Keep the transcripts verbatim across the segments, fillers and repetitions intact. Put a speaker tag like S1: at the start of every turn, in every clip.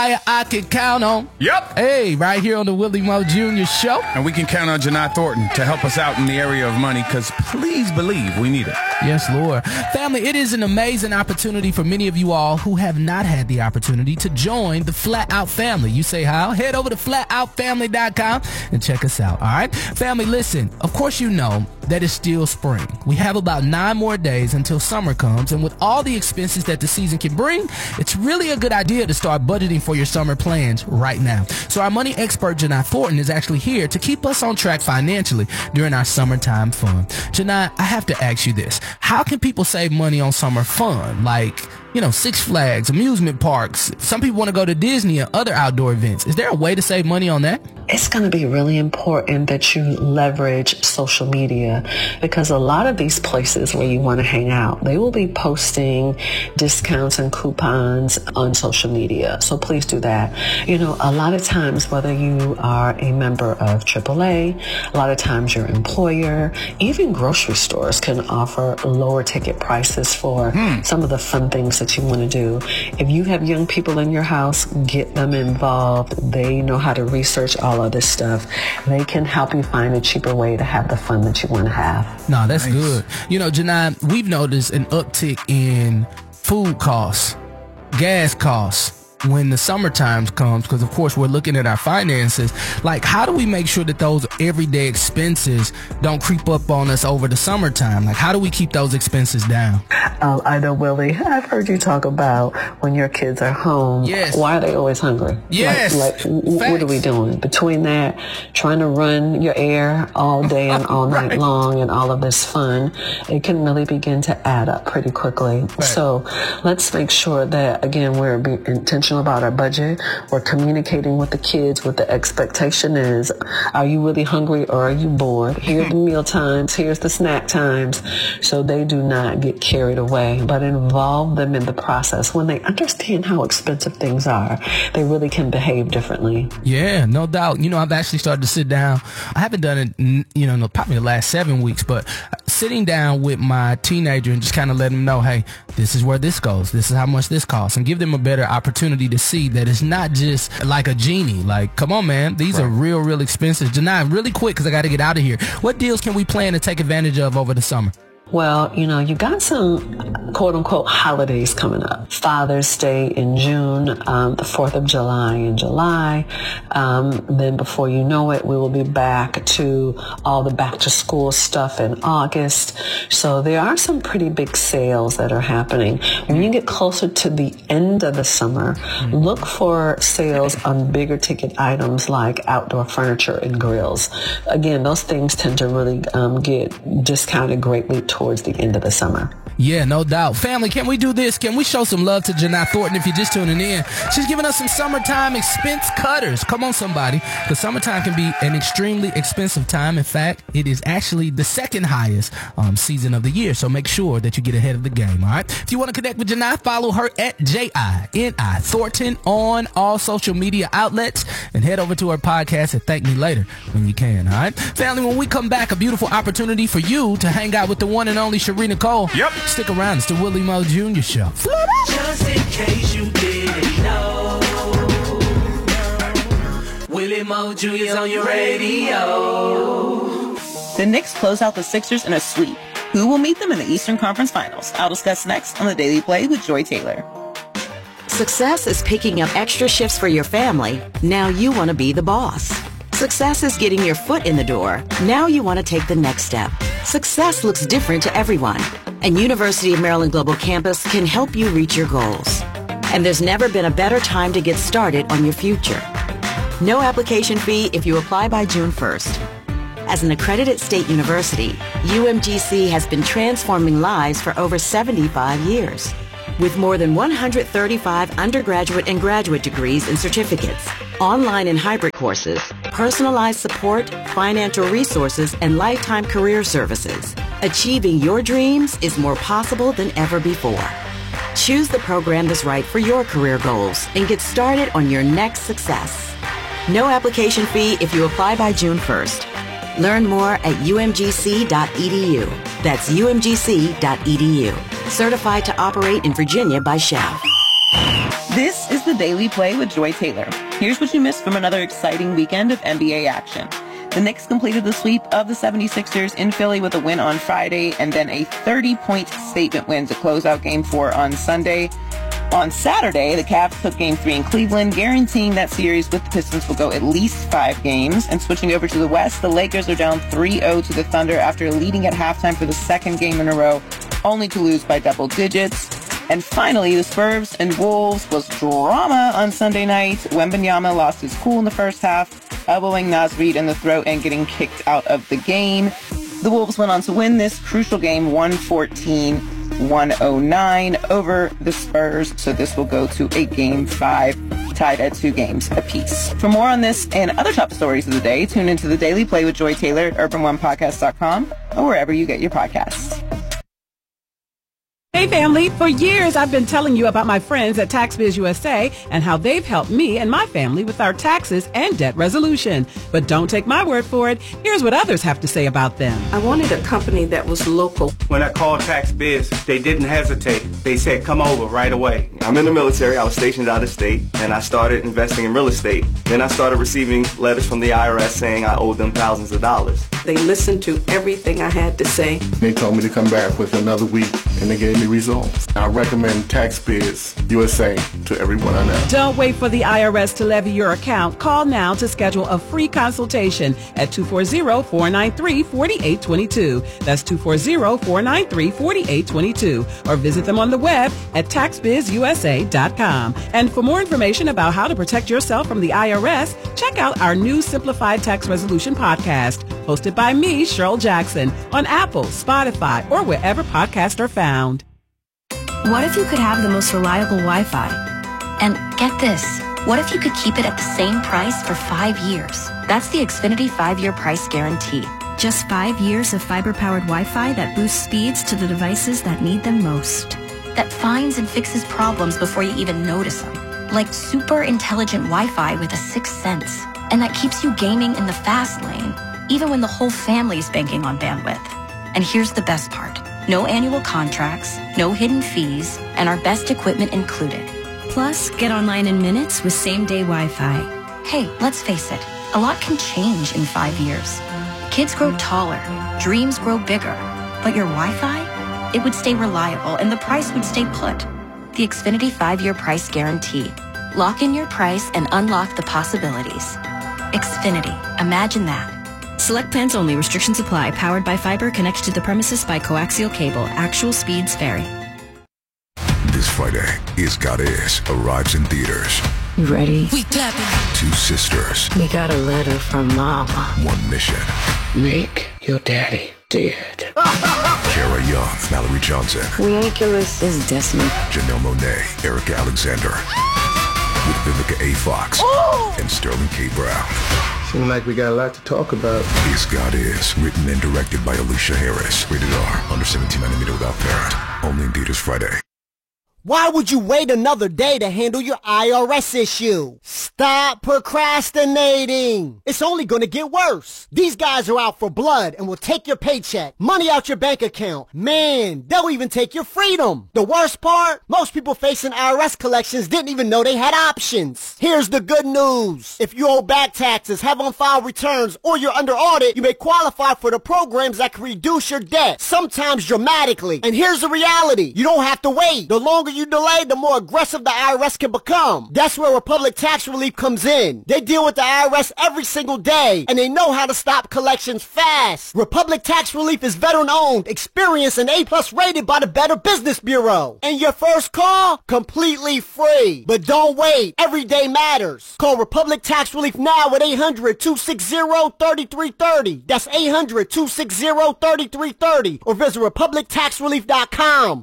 S1: guy I can count on.
S2: Yep.
S1: Hey, right here on the Willie Moe Junior Show.
S2: And we can count on Janai Thornton to help us out in the area of money, because please believe we need it.
S1: Yes, Lord. Family, it is an amazing opportunity for many of you all who have not had the opportunity to join the Flat Out family. You say how? Head over to flat out family dot com and check us out, all right? Family, listen, of course you know that it's still spring. We have about nine more days until summer comes, and with all the expenses that the season can bring, it's really a good idea to start budgeting for your summer plans right now. So our money expert, Janai Thornton, is actually here to keep us on track financially during our summertime fun. Janai, I have to ask you this. How can people save money on summer fun? Like, you know, Six Flags, amusement parks. Some people want to go to Disney and other outdoor events. Is there a way to save money on that?
S3: It's going to be really important that you leverage social media, because a lot of these places where you want to hang out, they will be posting discounts and coupons on social media. So please do that. You know, a lot of times, whether you are a member of triple A, a lot of times your employer, even grocery stores can offer lower ticket prices for hmm. some of the fun things that you want to do. If you have young people in your house, get them involved. They know how to research all of this stuff. They can help you find a cheaper way to have the fun that you want to have.
S1: No, that's nice. Good. You know, Janai, we've noticed an uptick in food costs, gas costs, when the summertime comes, because of course we're looking at our finances. Like, how do we make sure that those everyday expenses don't creep up on us over the summertime? Like, how do we keep those expenses down?
S3: Um, I know, Willie, I've heard you talk about when your kids are home.
S1: Yes.
S3: Why are they always hungry?
S1: Yes.
S3: Like, like w- what are we doing? Between that, trying to run your air all day and all night right. long and all of this fun, it can really begin to add up pretty quickly. Right. So let's make sure that, again, we're being intentional about our budget. We're communicating with the kids what the expectation is. Are you really hungry or are you bored? Here are the meal times. Here's the snack times. So they do not get carried away, but involve them in the process. When they understand how expensive things are, they really can behave differently.
S1: Yeah, no doubt. You know, I've actually started to sit down. I haven't done it, you know, probably the last seven weeks, but sitting down with my teenager and just kind of letting them know, hey, this is where this goes. This is how much this costs, and give them a better opportunity to see that it's not just like a genie. Like, come on, man, these right. are real, real expenses. Janai, really quick, because I got to get out of here. What deals can we plan to take advantage of over the summer?
S3: Well, you know, you got some quote-unquote holidays coming up. Father's Day in June, um, the fourth of July in July. Um, then before you know it, we will be back to all the back-to-school stuff in August. So there are some pretty big sales that are happening. When you get closer to the end of the summer, mm-hmm. look for sales on bigger ticket items like outdoor furniture and grills. Again, those things tend to really um, get discounted greatly towards the end of the summer.
S1: Yeah, no doubt. Family, can we do this? Can we show some love to Janai Thornton if you're just tuning in? She's giving us some summertime expense cutters. Come on, somebody. Because summertime can be an extremely expensive time. In fact, it is actually the second highest um, season of the year. So make sure that you get ahead of the game, all right? If you want to connect with Janai, follow her at J I N I Thornton on all social media outlets, and head over to her podcast and thank me later when you can, all right? Family, when we come back, a beautiful opportunity for you to hang out with the one and only Sharina Cole.
S2: Yep.
S1: Stick around. It's the Willie Moe Junior Show.
S4: Just in case you didn't know, Willie Moe Junior's on your radio.
S5: The Knicks close out the Sixers in a sweep. Who will meet them in the Eastern Conference Finals? I'll discuss next on The Daily Play with Joy Taylor.
S6: Success is picking up extra shifts for your family. Now you want to be the boss. Success is getting your foot in the door. Now you want to take the next step. Success looks different to everyone, and University of Maryland Global Campus can help you reach your goals. And there's never been a better time to get started on your future. No application fee if you apply by June first. As an accredited state university, U M G C has been transforming lives for over seventy-five years. With more than one hundred thirty-five undergraduate and graduate degrees and certificates, online and hybrid courses, personalized support, financial resources, and lifetime career services, achieving your dreams is more possible than ever before. Choose the program that's right for your career goals and get started on your next success. No application fee if you apply by June first. Learn more at U M G C dot E D U. That's U M G C dot E D U. Certified to operate in Virginia by Shell.
S5: This is is The Daily Play with Joy Taylor. Here's what you missed from another exciting weekend of N B A action. The Knicks completed the sweep of the seventy-sixers in Philly with a win on Friday and then a thirty-point statement win to close out Game four on Sunday. On Saturday, the Cavs took Game three in Cleveland, guaranteeing that series with the Pistons will go at least five games. And switching over to the West, the Lakers are down three oh to the Thunder after leading at halftime for the second game in a row, only to lose by double digits. And finally, the Spurs and Wolves was drama on Sunday night. Wembanyama lost his cool in the first half, elbowing Naz Reid in the throat and getting kicked out of the game. The Wolves went on to win this crucial game one fourteen to one oh nine over the Spurs. So this will go to a game five tied at two games apiece. For more on this and other top stories of the day, tune into The Daily Play with Joy Taylor at urban one podcast dot com or wherever you get your podcasts.
S7: Hey family, for years I've been telling you about my friends at TaxBiz U S A and how they've helped me and my family with our taxes and debt resolution. But don't take my word for it. Here's what others have to say about them.
S8: I wanted a company that was local.
S9: When I called TaxBiz, they didn't hesitate. They said, come over right away.
S10: I'm in the military. I was stationed out of state, and I started investing in real estate. Then I started receiving letters from the I R S saying I owed them thousands of dollars.
S8: They listened to everything I had to say.
S11: They told me to come back with another week, and they gave me results. I recommend TaxBiz U S A to everyone I know.
S7: Don't wait for the I R S to levy your account. Call now to schedule a free consultation at two four zero, four nine three, four eight two two. That's two four zero, four nine three, four eight two two. Or visit them on the web at tax biz u s a dot com. And for more information about how to protect yourself from the I R S, check out our new Simplified Tax Resolution podcast, hosted by me, Cheryl Jackson, on Apple, Spotify, or wherever podcasts are found.
S12: What if you could have the most reliable Wi-Fi? And get this, what if you could keep it at the same price for five years? That's the Xfinity five-year price guarantee.
S13: Just five years of fiber-powered Wi-Fi that boosts speeds to the devices that need them most.
S12: That finds and fixes problems before you even notice them. Like super intelligent Wi-Fi with a sixth sense. And that keeps you gaming in the fast lane, even when the whole family is banking on bandwidth. And here's the best part. No annual contracts, no hidden fees, and our best equipment included.
S13: Plus, get online in minutes with same-day Wi-Fi.
S12: Hey, let's face it, a lot can change in five years. Kids grow taller, dreams grow bigger, but your Wi-Fi, it would stay reliable and the price would stay put. The Xfinity five-year price guarantee. Lock in your price and unlock the possibilities. Xfinity, imagine that.
S13: Select plans only. Restrictions apply. Powered by fiber. Connected to the premises by coaxial cable. Actual speeds vary.
S14: This Friday, Is God Is arrives in theaters.
S15: You ready?
S16: We clapping.
S14: Two sisters.
S15: We got a letter from Mama.
S14: One mission.
S17: Make your daddy dead.
S14: Kara Young, Mallory Johnson.
S15: Ridiculous is Desmond.
S14: Janelle Monáe, Erica Alexander. With Vivica A. Fox.
S16: Ooh.
S14: And Sterling K. Brown.
S17: Seems like we got a lot to talk about.
S14: Is God Is, written and directed by Alicia Harris. Rated R, under seventeen, millimeter without parent. Only in theaters Friday.
S18: Why would you wait another day to handle your I R S issue? Stop procrastinating. It's only going to get worse. These guys are out for blood and will take your paycheck, money out your bank account. Man, they'll even take your freedom. The worst part? Most people facing I R S collections didn't even know they had options. Here's the good news. If you owe back taxes, have on-file returns, or you're under audit, you may qualify for the programs that can reduce your debt, sometimes dramatically. And here's the reality. You don't have to wait. The longer you delay, the more aggressive the I R S can become. That's where Republic Tax Relief comes in. They deal with the I R S every single day, and they know how to stop collections fast. Republic Tax Relief is veteran-owned, experienced, and A-plus rated by the Better Business Bureau. And your first call? Completely free. But don't wait. Every day matters. Call Republic Tax Relief now at eight hundred, two six zero, three three three zero. That's eight hundred, two six zero, three three three zero. Or visit republic tax relief dot com.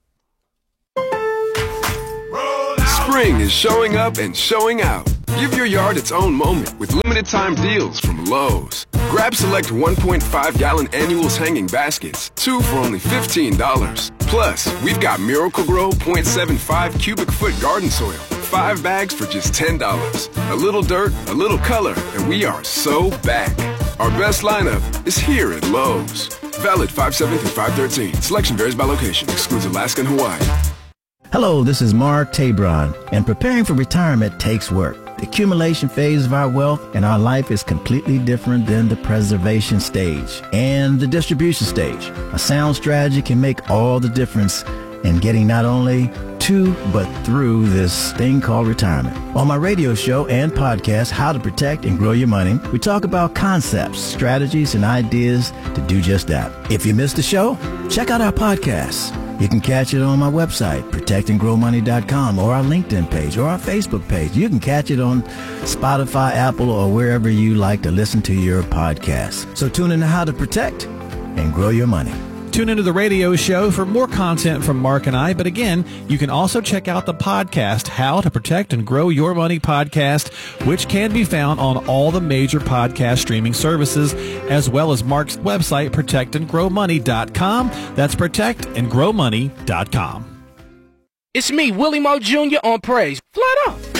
S19: Spring is showing up and showing out. Give your yard its own moment with limited time deals from Lowe's. Grab select one point five gallon annuals hanging baskets, two for only fifteen dollars. Plus, we've got Miracle-Gro zero point seven five cubic foot garden soil, five bags for just ten dollars. A little dirt, a little color, and we are so back. Our best lineup is here at Lowe's. Valid five seven through five thirteen. Selection varies by location. Excludes Alaska and Hawaii.
S16: Hello, this is Mark Tabron, and preparing for retirement takes work. The accumulation phase of our wealth and our life is completely different than the preservation stage and the distribution stage. A sound strategy can make all the difference in getting not only to, but through this thing called retirement. On my radio show and podcast, How to Protect and Grow Your Money, we talk about concepts, strategies, and ideas to do just that. If you missed the show, check out our podcast. You can catch it on my website, protect and grow money dot com, or our LinkedIn page, or our Facebook page. You can catch it on Spotify, Apple, or wherever you like to listen to your podcast. So tune in to How to Protect and Grow Your Money.
S20: Tune into the radio show for more content from Mark and I. But again, you can also check out the podcast, How to Protect and Grow Your Money podcast, which can be found on all the major podcast streaming services, as well as Mark's website, protect and grow money dot com. That's protect and grow money dot com.
S1: It's me, Willie Moe Junior on Praise. Flat out.